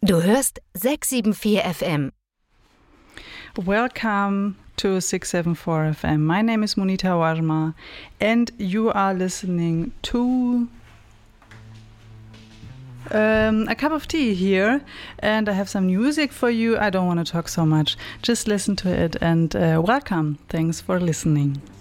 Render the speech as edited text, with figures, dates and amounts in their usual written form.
Du hörst 674 FM. Welcome to 674 FM. My name is Monita Wajma and you are listening to a cup of tea here, and I have some music for you. I don't want to talk so much. Just listen to it and welcome. Thanks for listening.